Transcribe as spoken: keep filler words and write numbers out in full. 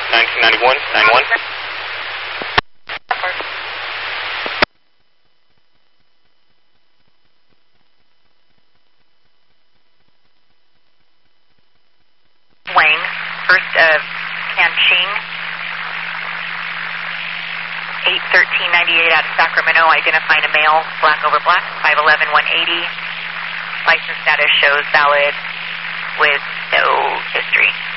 nineteen ninety-one, nine one. Wayne, first of Kanching, eight thirteen ninety-eight out of Sacramento, identifying a male, black over black, five eleven, one eighty. License status shows valid with no history.